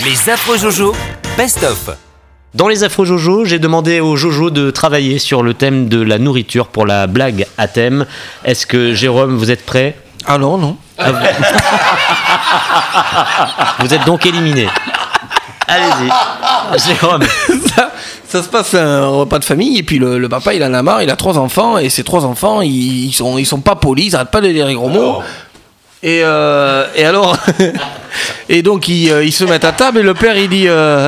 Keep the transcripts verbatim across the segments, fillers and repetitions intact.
Les affreux Jojo, best-of. Dans les affreux Jojo, j'ai demandé aux Jojo de travailler sur le thème de la nourriture pour la blague à thème. Est-ce que Jérôme, vous êtes prêt ? Ah non, non. Ah, vous... vous êtes donc éliminé. Allez-y, Jérôme. Ça, ça se passe à un repas de famille et puis le, le papa il en a marre, il a trois enfants et ces trois enfants ils, ils sont ils sont pas polis, ils arrêtent pas de dire les gros mots. Et euh, et alors et donc ils, ils se mettent à table et le père il dit euh...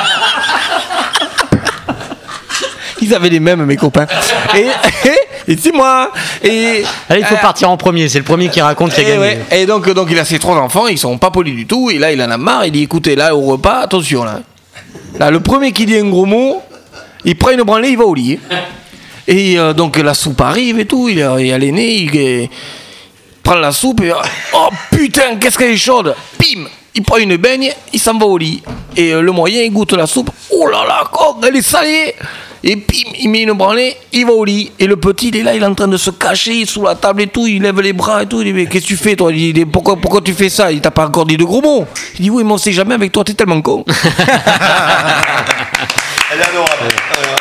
ils avaient les mêmes mes copains. Et et, et c'est moi. Et allez, il faut euh, partir en premier, c'est le premier qui raconte qui a gagné. Ouais. Et donc donc il a ses trois enfants, ils sont pas polis du tout et là il en a marre, il dit écoutez là au repas, attention là. Là le premier qui dit un gros mot, il prend une branlée, il va au lit. Et euh, donc la soupe arrive et tout, il y a, il y a l'aîné, il, il prend la soupe et oh putain, qu'est-ce qu'elle est chaude. Pim, il prend une baigne, il s'en va au lit. Et euh, le moyen, il goûte la soupe. Oh là là, oh, elle est salée. Et pim, il met une branlée, il va au lit. Et le petit, il est là, il est en train de se cacher sous la table et tout, il lève les bras et tout. Il dit, mais qu'est-ce que tu fais, toi ? Il dit, pourquoi, pourquoi tu fais ça ? Il t'a pas encore dit de gros mots. Il dit, oui, mais on sait jamais avec toi, t'es tellement con. Elle est adorable.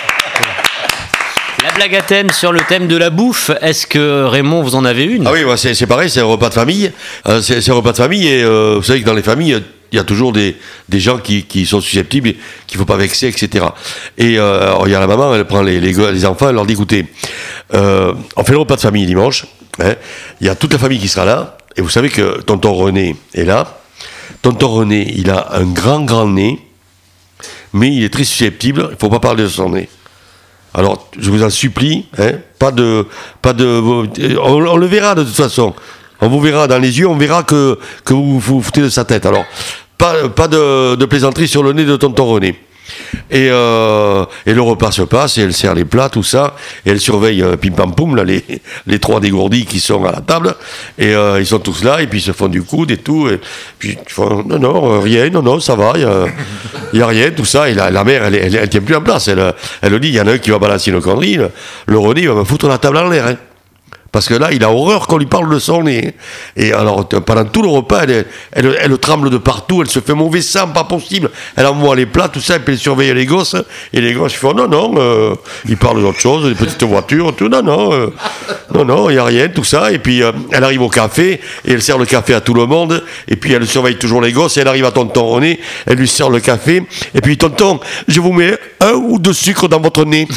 La blague à thème sur le thème de la bouffe, est-ce que Raymond, vous en avez une ? Ah oui, bah c'est, c'est pareil, c'est un repas de famille. Euh, c'est, c'est un repas de famille et euh, vous savez que dans les familles, il y a toujours des, des gens qui, qui sont susceptibles, qu'il ne faut pas vexer, et cetera. Et euh, alors, il y a la maman, elle prend les, les, les enfants, elle leur dit, écoutez, euh, on fait le repas de famille dimanche, hein, il y a toute la famille qui sera là, et vous savez que tonton René est là. Tonton René, il a un grand, grand nez, mais il est très susceptible, il ne faut pas parler de son nez. Alors, je vous en supplie, hein, pas de... Pas de on, on le verra de toute façon. On vous verra dans les yeux, on verra que, que vous vous foutez de sa tête. Alors, pas, pas de, de plaisanterie sur le nez de tonton René. Et, euh, et le repas se passe, et elle sert les plats, tout ça, et elle surveille euh, pim pam poum, là, les, les trois dégourdis qui sont à la table, et euh, ils sont tous là, et puis ils se font du coude et tout, et puis ils font, non, non, rien, non, non, ça va, il n'y a, a rien, tout ça, et la, la mère, elle, elle, elle tient plus en place, elle, elle dit, il y en a un qui va balancer une connerie, le, le René, il va me foutre la table en l'air, hein. Parce que là, il a horreur qu'on lui parle de son nez. Et alors, pendant tout le repas, elle, elle, elle, elle tremble de partout, elle se fait mauvais sang, pas possible. Elle envoie les plats, tout ça, et puis elle surveille les gosses. Et les gosses, ils font non, non, euh, ils parlent d'autre chose, des petites voitures, tout, non, non, euh, non, non, il n'y a rien, tout ça. Et puis, euh, elle arrive au café, et elle sert le café à tout le monde. Et puis, elle surveille toujours les gosses, et elle arrive à tonton René, elle lui sert le café. Et puis, tonton, je vous mets un ou deux sucres dans votre nez.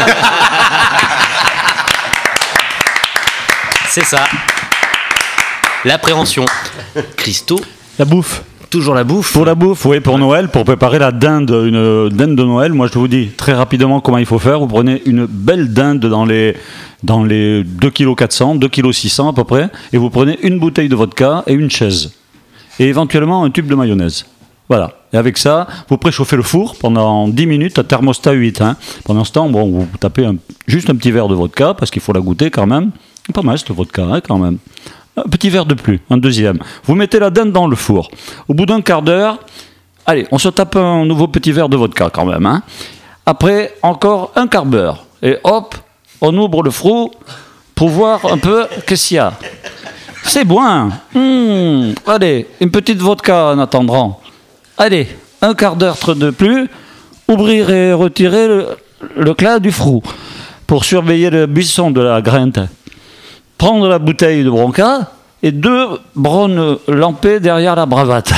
C'est ça. L'appréhension. Christo. La bouffe. Toujours la bouffe. Pour la bouffe, oui, pour Noël, pour préparer la dinde, une dinde de Noël. Moi, je vous dis très rapidement comment il faut faire. Vous prenez une belle dinde dans les, dans les deux virgule quatre cents kilos, deux virgule six cents kilos à peu près, et vous prenez une bouteille de vodka et une chaise. Et éventuellement un tube de mayonnaise. Voilà. Et avec ça, vous préchauffez le four pendant dix minutes à thermostat huit. Hein. Pendant ce temps, bon, vous tapez un, juste un petit verre de vodka, parce qu'il faut la goûter quand même. Pas mal ce vodka, hein, quand même. Un petit verre de plus, un deuxième. Vous mettez la dinde dans le four. Au bout d'un quart d'heure, allez, on se tape un nouveau petit verre de vodka quand même. Hein. Après, encore un quart d'heure. Et hop, on ouvre le four pour voir un peu qu'est-ce qu'il y a. C'est bon. Mmh, allez, une petite vodka en attendant. Allez, un quart d'heure de plus, ouvrir et retirer le, le clat du four pour surveiller le buisson de la grainte. Prendre la bouteille de Bronca et deux browns lampés derrière la bravate.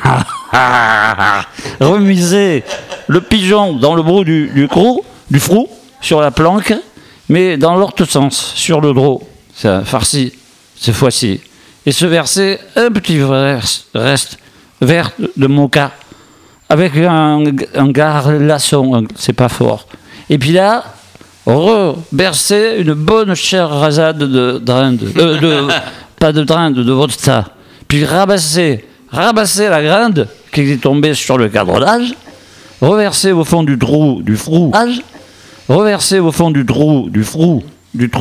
Remiser le pigeon dans le brou du, du, crou, du frou, sur la planque, mais dans l'autre sens, sur le drô. C'est farci, cette fois-ci. Et se verser un petit verre, reste verre de mocha, avec un, un garçon, c'est pas fort. Et puis là, rebercer une bonne chère rasade de dinde, euh, de, pas de dinde, de vodka, puis rabasser, rabasser la grande qui est tombée sur le cadrage, reverser au fond du trou, du frou, reverser au fond du trou, du frou, du trou.